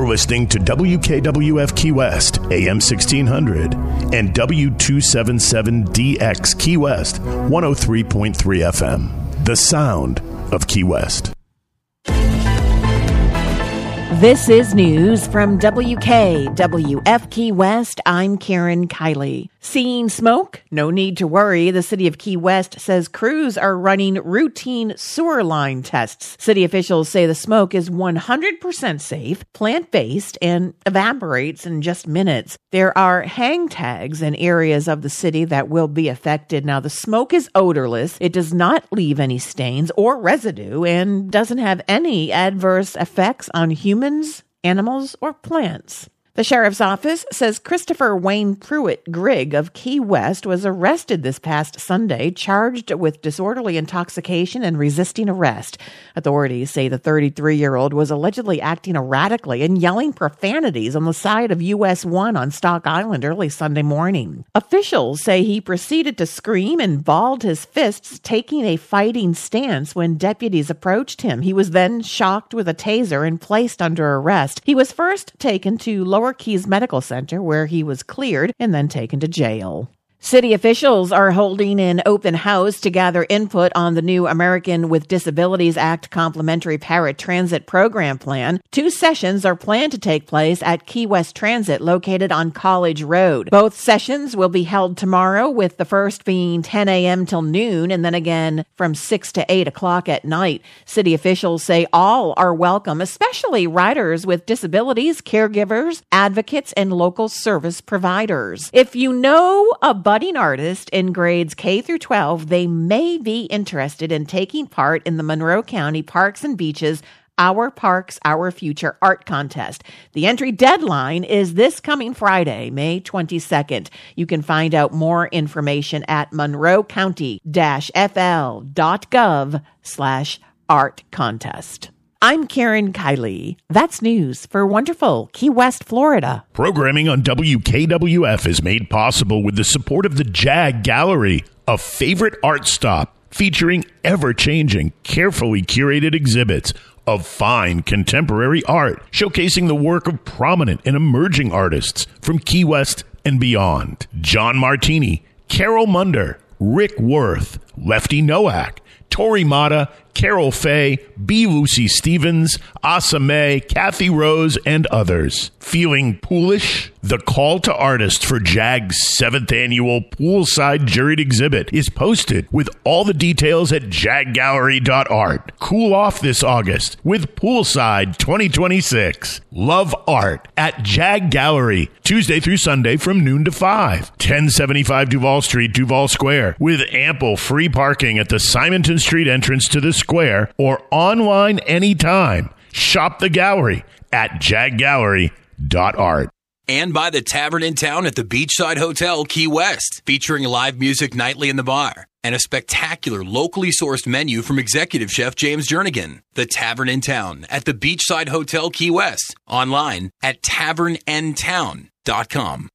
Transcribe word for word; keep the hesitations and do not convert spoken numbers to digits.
You're listening to W K W F Key West, A M sixteen hundred, and W two seventy-seven D X Key West, one oh three point three F M. The sound of Key West. This is news from W K W F Key West. I'm Karen Kiley. Seeing smoke? No need to worry. The city of Key West says crews are running routine sewer line tests. City officials say the smoke is one hundred percent safe, plant-based, and evaporates in just minutes. There are hang tags in areas of the city that will be affected. Now, the smoke is odorless. It does not leave any stains or residue and doesn't have any adverse effects on humans, animals, or plants. The sheriff's office says Christopher Wayne Pruitt Grigg of Key West was arrested this past Sunday, charged with disorderly intoxication and resisting arrest. Authorities say the thirty-three-year-old was allegedly acting erratically and yelling profanities on the side of U S one on Stock Island early Sunday morning. Officials say he proceeded to scream and balled his fists, taking a fighting stance when deputies approached him. He was then shocked with a taser and placed under arrest. He was first taken to Lower Keys Medical Center, where he was cleared and then taken to jail. City officials are holding an open house to gather input on the new American with Disabilities Act Complimentary Paratransit Program Plan. Two sessions are planned to take place at Key West Transit, located on College Road. Both sessions will be held tomorrow, with the first being ten a.m. till noon, and then again from six to eight o'clock at night. City officials say all are welcome, especially riders with disabilities, caregivers, advocates, and local service providers. If you know a budding artist in grades K through twelve, they may be interested in taking part in the Monroe County Parks and Beaches Our Parks, Our Future art contest. The entry deadline is this coming Friday, May twenty-second. You can find out more information at monroe county dash f l dot gov slash art contest. I'm Karen Kiley. That's news for wonderful Key West, Florida. Programming on W K W F is made possible with the support of the Jag Gallery, a favorite art stop featuring ever-changing, carefully curated exhibits of fine contemporary art, showcasing the work of prominent and emerging artists from Key West and beyond. John Martini, Carol Munder, Rick Worth, Lefty Nowak, Tori Mata, Carol Faye, B. Lucy Stevens, Asa May, Kathy Rose, and others. Feeling poolish? The call to artists for JAG's seventh annual Poolside Juried Exhibit is posted with all the details at jag gallery dot art. Cool off this August with Poolside twenty twenty-six. Love art at Jag Gallery, Tuesday through Sunday from noon to five. ten seventy-five Duval Street, Duval Square, with ample free parking at the Simonton Street entrance to the square, or online anytime. Shop the gallery at jag gallery dot art. And by the Tavern in Town at the Beachside Hotel, Key West, featuring live music nightly in the bar and a spectacular locally sourced menu from executive chef James Jernigan. The Tavern in Town at the Beachside Hotel, Key West, online at tavern n town dot com.